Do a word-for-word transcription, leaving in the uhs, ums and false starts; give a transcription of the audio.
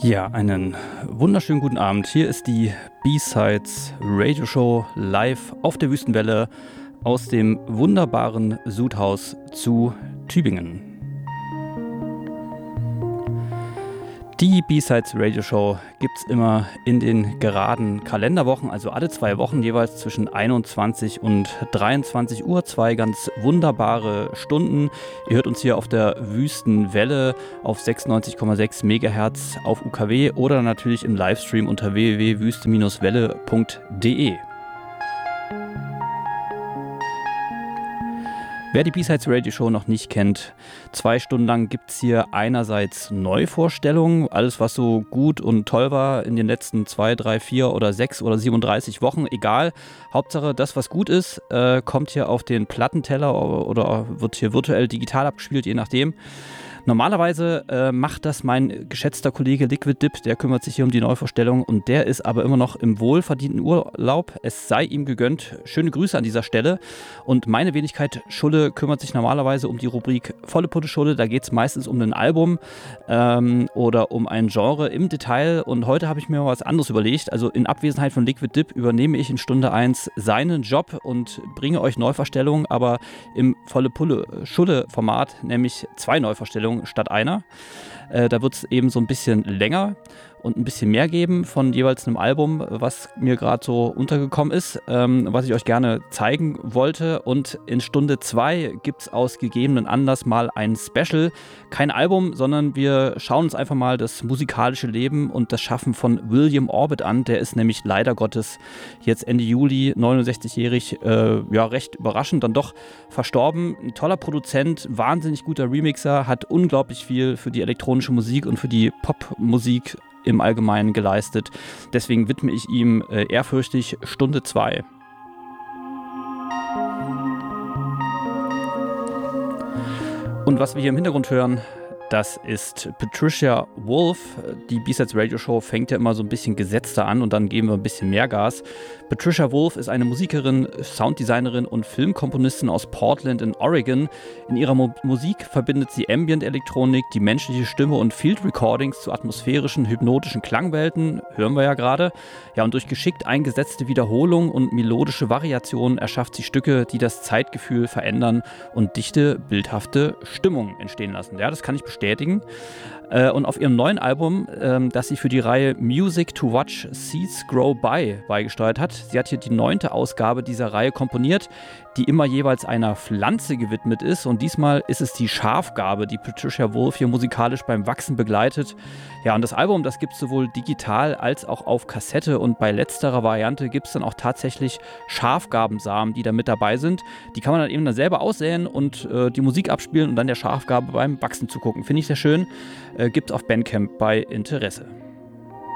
Ja, einen wunderschönen guten Abend. Hier ist die B-Sides Radio Show live auf der Wüstenwelle aus dem wunderbaren Sudhaus zu Tübingen. Die B-Sides Radio Show gibt es immer in den geraden Kalenderwochen, also alle zwei Wochen jeweils zwischen einundzwanzig und dreiundzwanzig Uhr. Zwei ganz wunderbare Stunden. Ihr hört uns hier auf der Wüstenwelle auf sechsundneunzig Komma sechs Megahertz auf U K W oder natürlich im Livestream unter w w w punkt wüste welle punkt d e. Wer die B-Sides Radio Show noch nicht kennt, zwei Stunden lang gibt es hier einerseits Neuvorstellungen, alles was so gut und toll war in den letzten zwei, drei, vier oder sechs oder siebenunddreißig Wochen, egal. Hauptsache das, was gut ist, äh, kommt hier auf den Plattenteller oder wird hier virtuell digital abgespielt, je nachdem. Normalerweise äh, macht das mein geschätzter Kollege Liquid Dip, der kümmert sich hier um die Neuvorstellung und der ist aber immer noch im wohlverdienten Urlaub. Es sei ihm gegönnt. Schöne Grüße an dieser Stelle. Und meine Wenigkeit Schulle kümmert sich normalerweise um die Rubrik Volle Putte Schulle. Da geht es meistens um ein Album ähm, oder um ein Genre im Detail. Und heute habe ich mir mal was anderes überlegt. Also in Abwesenheit von Liquid Dip übernehme ich in Stunde eins seinen Job und bringe euch Neuvorstellungen, aber im Volle Pulle Schulle Format, nämlich zwei Neuvorstellungen statt einer. Äh, da wird es eben so ein bisschen länger und ein bisschen mehr geben von jeweils einem Album, was mir gerade so untergekommen ist, ähm, was ich euch gerne zeigen wollte. Und in Stunde zwei gibt es aus gegebenen Anlass mal ein Special. Kein Album, sondern wir schauen uns einfach mal das musikalische Leben und das Schaffen von William Orbit an. Der ist nämlich leider Gottes jetzt Ende Juli, neunundsechzigjährig, äh, ja recht überraschend dann doch verstorben. Ein toller Produzent, wahnsinnig guter Remixer, hat unglaublich viel für die elektronische Musik und für die Popmusik im Allgemeinen geleistet. Deswegen widme ich ihm äh, ehrfürchtig Stunde zwei. Und was wir hier im Hintergrund hören, das ist Patricia Wolf. Die B-Sides Radio Show fängt ja immer so ein bisschen gesetzter an und dann geben wir ein bisschen mehr Gas. Patricia Wolf ist eine Musikerin, Sounddesignerin und Filmkomponistin aus Portland in Oregon. In ihrer Mo- Musik verbindet sie Ambient-Elektronik, die menschliche Stimme und Field-Recordings zu atmosphärischen, hypnotischen Klangwelten, hören wir ja gerade. Ja, und durch geschickt eingesetzte Wiederholung und melodische Variationen erschafft sie Stücke, die das Zeitgefühl verändern und dichte, bildhafte Stimmung entstehen lassen. Ja, das kann ich bestätigen. Und auf ihrem neuen Album, das sie für die Reihe Music to Watch Seeds Grow By beigesteuert hat, sie hat hier die neunte Ausgabe dieser Reihe komponiert, die immer jeweils einer Pflanze gewidmet ist. Und diesmal ist es die Schafgarbe, die Patricia Wolf hier musikalisch beim Wachsen begleitet. Ja, und das Album, das gibt es sowohl digital als auch auf Kassette. Und bei letzterer Variante gibt es dann auch tatsächlich Schafgarbensamen, die da mit dabei sind. Die kann man dann eben dann selber aussäen und äh, die Musik abspielen und dann der Schafgarbe beim Wachsen zugucken. Finde ich sehr schön. Äh, gibt es auf Bandcamp bei Interesse.